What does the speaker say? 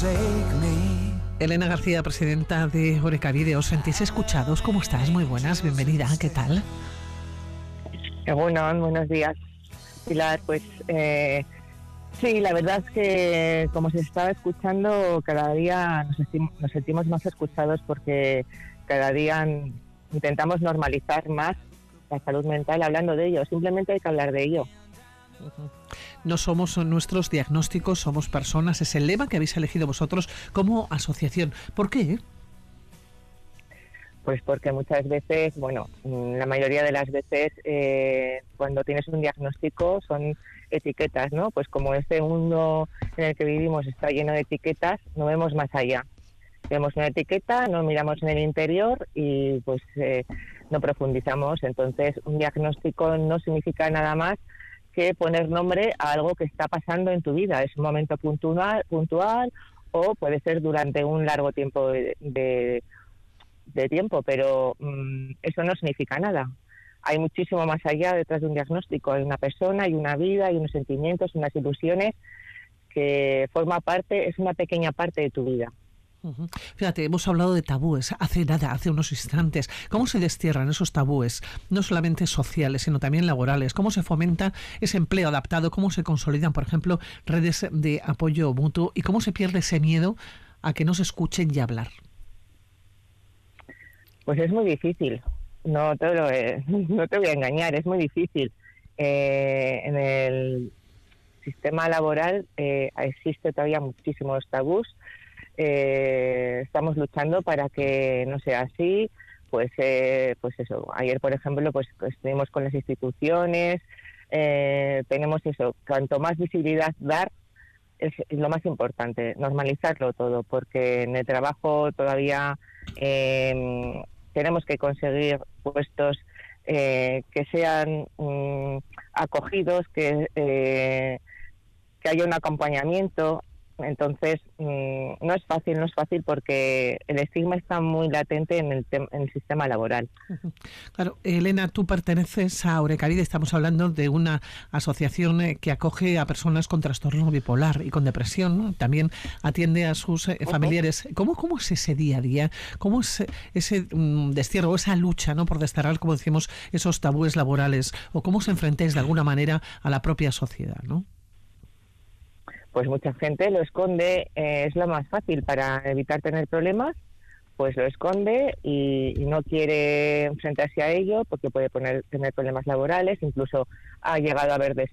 Elena García, presidenta de Orekabide, ¿os sentís escuchados? ¿Cómo estás? Muy buenas, bienvenida, ¿qué tal? Bueno, buenos días, Pilar. Pues sí, la verdad es que como se estaba escuchando, cada día nos sentimos más escuchados porque cada día intentamos normalizar más la salud mental hablando de ello. Simplemente hay que hablar de ello. No somos nuestros diagnósticos, somos personas. Es el lema que habéis elegido vosotros como asociación. ¿Por qué? Pues porque muchas veces, bueno, la mayoría de las veces cuando tienes un diagnóstico son etiquetas, ¿no? Pues como este mundo en el que vivimos está lleno de etiquetas, no vemos más allá. Vemos una etiqueta, no miramos en el interior y pues no profundizamos. Entonces un diagnóstico no significa nada más que poner nombre a algo que está pasando en tu vida. Es un momento puntual o puede ser durante un largo tiempo de tiempo, pero eso no significa nada. Hay muchísimo más allá detrás de un diagnóstico. Hay una persona, hay una vida, hay unos sentimientos, unas ilusiones que forma parte, es una pequeña parte de tu vida. Fíjate, hemos hablado de tabúes hace unos instantes. ¿Cómo se destierran esos tabúes, no solamente sociales, sino también laborales? ¿Cómo se fomenta ese empleo adaptado? ¿Cómo se consolidan, por ejemplo, redes de apoyo mutuo? ¿Y cómo se pierde ese miedo a que no se escuchen y hablar? Pues es muy difícil, no te voy a engañar, es muy difícil. En el sistema laboral existe todavía muchísimos tabús. Estamos luchando para que no sea así. Pues eso, ayer por ejemplo pues estuvimos con las instituciones, tenemos eso, cuanto más visibilidad dar es lo más importante, normalizarlo todo, porque en el trabajo todavía tenemos que conseguir puestos que sean acogidos, que haya un acompañamiento. Entonces no es fácil porque el estigma está muy latente en el sistema laboral. Claro, Elena, tú perteneces a Orekabide, estamos hablando de una asociación que acoge a personas con trastorno bipolar y con depresión, ¿no? También atiende a sus familiares. ¿Cómo es ese día a día? ¿Cómo es ese destierro, esa lucha, ¿no?, por desterrar, como decimos, esos tabúes laborales? ¿O cómo os enfrentáis de alguna manera a la propia sociedad, ¿no? Pues mucha gente lo esconde, es lo más fácil para evitar tener problemas, pues lo esconde y no quiere enfrentarse a ello porque puede tener problemas laborales, incluso ha llegado a haber